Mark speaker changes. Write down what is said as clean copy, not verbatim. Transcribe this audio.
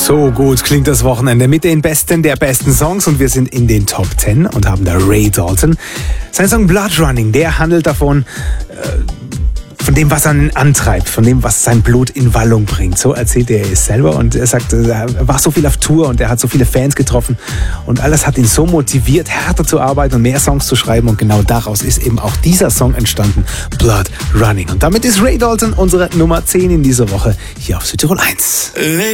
Speaker 1: So gut klingt das Wochenende mit den Besten der besten Songs und wir sind in den Top 10 und haben da Ray Dalton. Sein Song Blood Running, der handelt davon, von dem, was ihn antreibt, von dem, was sein Blut in Wallung bringt. So erzählt er es selber und er sagt, er war so viel auf Tour und er hat so viele Fans getroffen und alles hat ihn so motiviert, härter zu arbeiten und mehr Songs zu schreiben und genau daraus ist eben auch dieser Song entstanden, Blood Running. Und damit ist Ray Dalton unsere Nummer 10 in dieser Woche hier auf Südtirol 1.